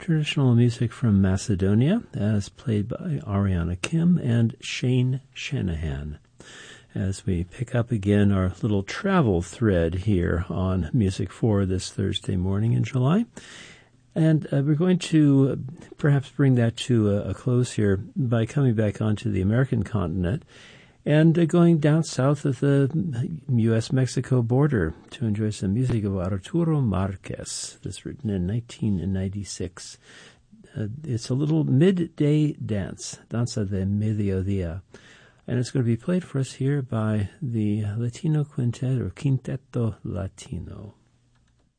traditional music from Macedonia, as played by Ariana Kim and Shane Shanahan. As we pick up again our little travel thread here on Music for this Thursday morning in July. And we're going to perhaps bring that to a close here by coming back onto the American continent and going down south of the U.S.-Mexico border to enjoy some music of Arturo Marquez. This written in 1996. It's a little midday dance, Danza de Mediodía. And it's going to be played for us here by the Latino Quintet or Quinteto Latino.